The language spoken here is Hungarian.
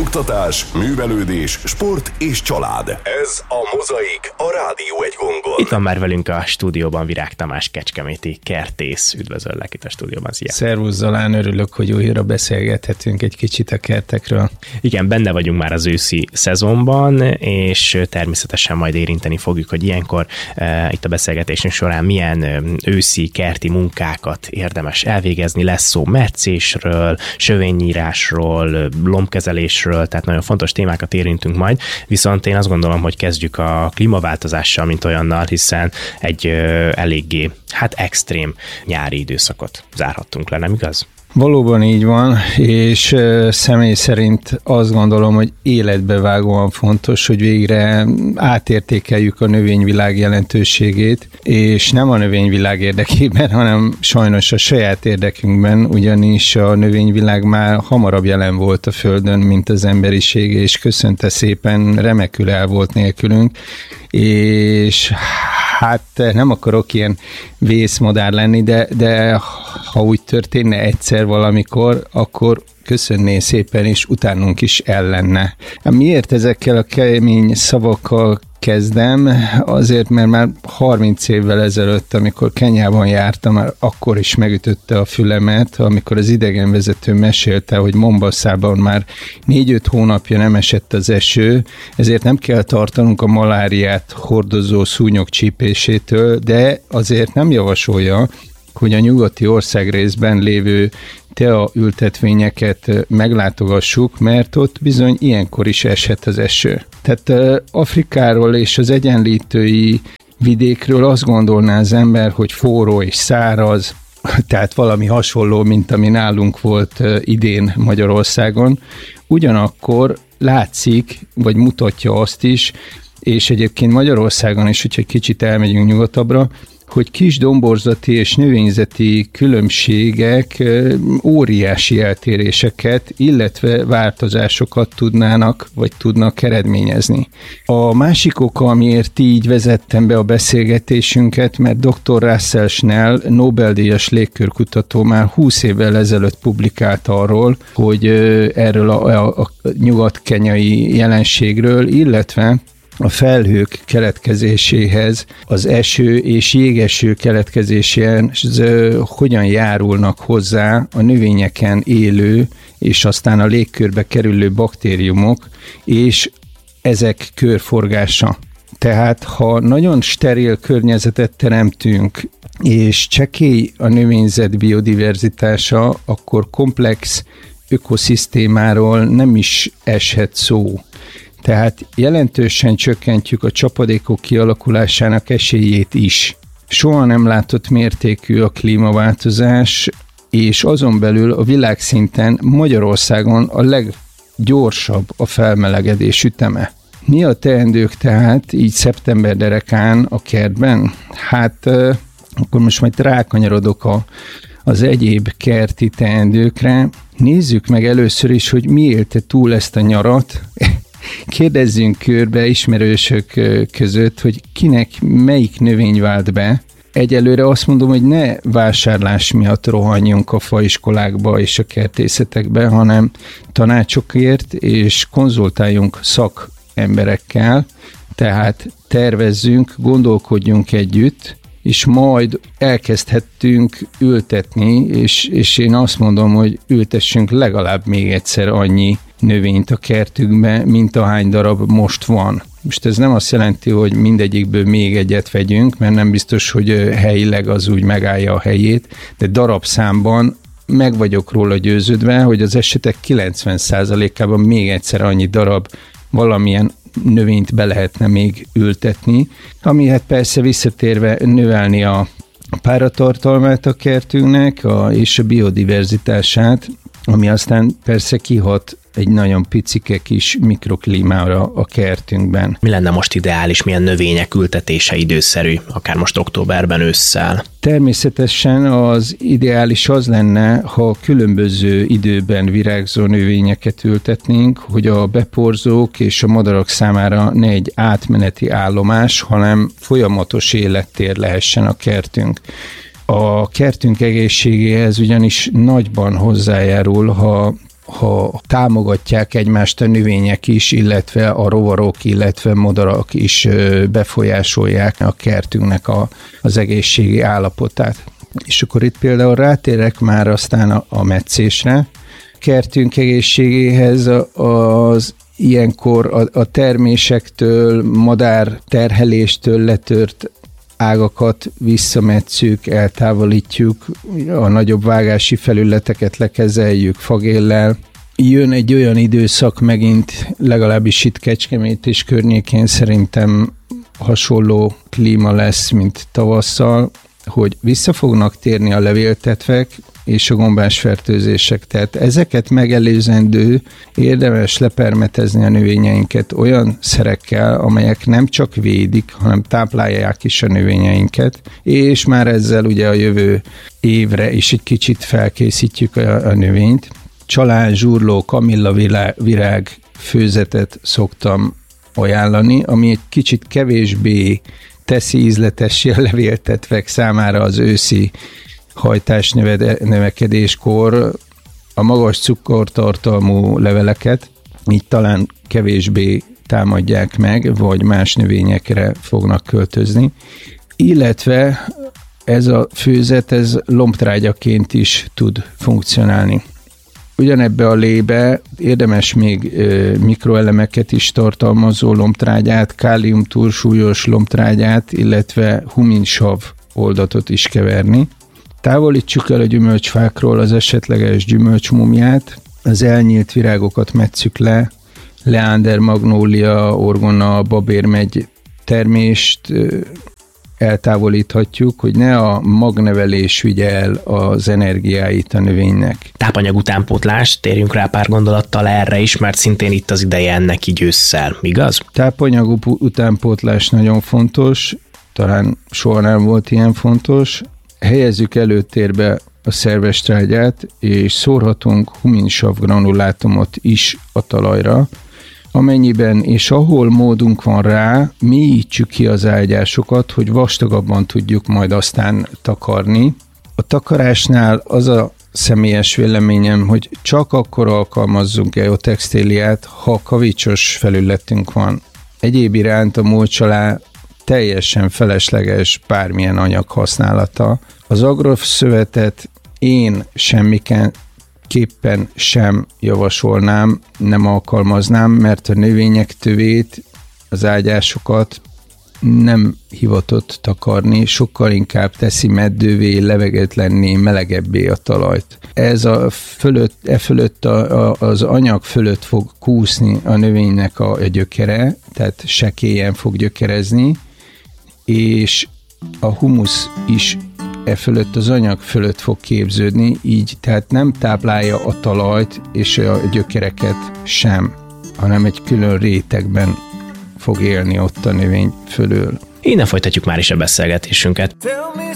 oktatás, művelődés, sport és család. Ez a Mozaik, a Rádió Egy Gongon. Itt van már velünk a stúdióban Virág Tamás, kecskeméti kertész. Üdvözöllek itt a stúdióban, szia! Szervusz Zolán, örülök, hogy újra beszélgethetünk egy kicsit a kertekről. Igen, benne vagyunk már az őszi szezonban, és természetesen majd érinteni fogjuk, hogy ilyenkor itt a beszélgetésünk során milyen őszi kerti munkákat érdemes elvégezni. Lesz szó metszésről, sövénynyírásról, lombkezelésről, tehát nagyon fontos témákat érintünk majd, viszont én azt gondolom, hogy kezdjük a klímaváltozással, mint olyannal, hiszen egy eléggé, extrém nyári időszakot zárhattunk le, nem igaz? Valóban így van, és személy szerint azt gondolom, hogy életbevágóan fontos, hogy végre átértékeljük a növényvilág jelentőségét, és nem a növényvilág érdekében, hanem sajnos a saját érdekünkben, ugyanis a növényvilág már hamarabb jelen volt a Földön, mint az emberiség, és köszönte szépen, remekül el volt nélkülünk, és nem akarok ilyen vészmadár lenni, de ha úgy történne egyszer valamikor, akkor köszönné szépen, és utánunk is el lenne. Miért ezekkel a kemény szavakkal kezdem? Azért, mert már 30 évvel ezelőtt, amikor Kenyában jártam, akkor is megütötte a fülemet, amikor az idegenvezető mesélte, hogy Mombaszában már 4-5 hónapja nem esett az eső, ezért nem kell tartanunk a maláriát hordozó szúnyog csípésétől, de azért nem javasolja, hogy a nyugati országrészben lévő tea ültetvényeket meglátogassuk, mert ott bizony ilyenkor is eshet az eső. Tehát Afrikáról és az egyenlítői vidékről azt gondolná az ember, hogy forró és száraz, tehát valami hasonló, mint ami nálunk volt idén Magyarországon. Ugyanakkor látszik, vagy mutatja azt is, és egyébként Magyarországon is, hogyha kicsit elmegyünk nyugatabbra, hogy kis domborzati és növényzeti különbségek óriási eltéréseket, illetve változásokat tudnak eredményezni. A másik oka, amiért így vezettem be a beszélgetésünket, mert dr. Russell Snell, Nobel-díjas légkörkutató már 20 évvel ezelőtt publikált arról, hogy erről a nyugat-kenyai jelenségről, illetve a felhők keletkezéséhez, az eső és jégeső keletkezéséhez hogyan járulnak hozzá a növényeken élő és aztán a légkörbe kerülő baktériumok és ezek körforgása. Tehát ha nagyon steril környezetet teremtünk, és csekély a növényzet biodiverzitása, akkor komplex ökoszisztémáról nem is eshet szó. Tehát jelentősen csökkentjük a csapadékok kialakulásának esélyét is. Soha nem látott mértékű a klímaváltozás, és azon belül a világszinten Magyarországon a leggyorsabb a felmelegedés üteme. Mi a teendők tehát így szeptember derekán a kertben? Akkor most majd rákanyarodok az egyéb kerti teendőkre. Nézzük meg először is, hogy mi élte túl ezt a nyarat. Kérdezzünk körbe ismerősök között, hogy kinek melyik növény vált be. Egyelőre azt mondom, hogy ne vásárlás miatt rohanjunk a faiskolákba és a kertészetekbe, hanem tanácsokért és konzultáljunk szakemberekkel, tehát tervezzünk, gondolkodjunk együtt, és majd elkezdhettünk ültetni, és én azt mondom, hogy ültessünk legalább még egyszer annyi növényt a kertünkbe, mint ahány darab most van. Most ez nem azt jelenti, hogy mindegyikből még egyet vegyünk, mert nem biztos, hogy helyileg az úgy megállja a helyét, de darabszámban meg vagyok róla győződve, hogy az esetek 90%-ában még egyszer annyi darab valamilyen növényt be lehetne még ültetni, ami hát persze visszatérve növelni a páratartalmát a kertünknek és a biodiverzitását, ami aztán persze kihat egy nagyon picike kis mikroklímára a kertünkben. Mi lenne most ideális, milyen növények ültetése időszerű, akár most októberben, ősszel? Természetesen az ideális az lenne, ha különböző időben virágzó növényeket ültetnénk, hogy a beporzók és a madarak számára ne egy átmeneti állomás, hanem folyamatos élettér lehessen a kertünk. A kertünk egészségéhez ugyanis nagyban hozzájárul, ha ha támogatják egymást a növények is, illetve a rovarok, illetve madarak is befolyásolják a kertünknek az egészségi állapotát. És akkor itt például rátérek már aztán a metszésre. Kertünk egészségéhez az ilyenkor a termésektől, madár terheléstől letört ágakat visszametszük, eltávolítjuk, a nagyobb vágási felületeket lekezeljük fagéllel. Jön egy olyan időszak megint, legalábbis itt Kecskemét és környékén szerintem hasonló klíma lesz, mint tavasszal, hogy vissza fognak térni a levéltetvek és a gombás fertőzések. Tehát ezeket megelőzendő érdemes lepermetezni a növényeinket olyan szerekkel, amelyek nem csak védik, hanem táplálják is a növényeinket, és már ezzel ugye a jövő évre is egy kicsit felkészítjük a növényt. Csalán, zsurló, kamilla virág főzetet szoktam ajánlani, ami egy kicsit kevésbé teszi ízletessé a levéltetvek számára az őszi hajtás növekedéskor a magas cukortartalmú leveleket, így talán kevésbé támadják meg, vagy más növényekre fognak költözni. Illetve ez a főzet, ez lombtrágyaként is tud funkcionálni. Ugyanebbe a lébe érdemes még mikroelemeket is tartalmazó lombtrágyát, kálium túlsúlyos lombtrágyát, illetve huminsav oldatot is keverni. Távolítsuk el a gyümölcsfákról az esetleges gyümölcsmumját, az elnyílt virágokat metszük le, leander, magnólia, orgona, babérmegy termést eltávolíthatjuk, hogy ne a magnevelés vigye el az energiáit a növénynek. Tápanyag utánpótlás, térjünk rá pár gondolattal erre is, mert szintén itt az ideje ennek így ősszel, igaz? Tápanyag utánpótlás nagyon fontos, talán soha nem volt ilyen fontos. Helyezzük előtérbe a szerves trágyát, és szórhatunk huminsav granulátumot is a talajra, amennyiben és ahol módunk van rá, mélyítsük ki az ágyásokat, hogy vastagabban tudjuk majd aztán takarni. A takarásnál az a személyes véleményem, hogy csak akkor alkalmazzunk geotextíliát, ha kavicsos felületünk van. Egyéb iránt a mulcs alá teljesen felesleges bármilyen anyag használata. Az agrofszövetet én semmiképpen sem javasolnám, nem alkalmaznám, mert a növények tövét, az ágyásokat nem hivatott takarni, sokkal inkább teszi meddővé, levegetlenné, melegebbé a talajt. Ez fölött az anyag fölött fog kúszni a növénynek a gyökere, tehát sekélyen fog gyökerezni, és a humusz is fölött, az anyag fölött fog képződni, így tehát nem táplálja a talajt és a gyökereket sem, hanem egy külön rétegben fog élni ott a növény fölül. Innen folytatjuk már is a beszélgetésünket.